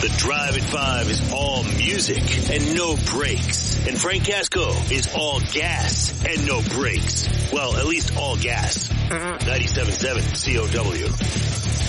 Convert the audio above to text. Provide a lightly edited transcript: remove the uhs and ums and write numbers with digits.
The Drive at 5 is all music and no breaks. And Frank Casco is all gas and no breaks. Well, at least all gas. 97.7 COW.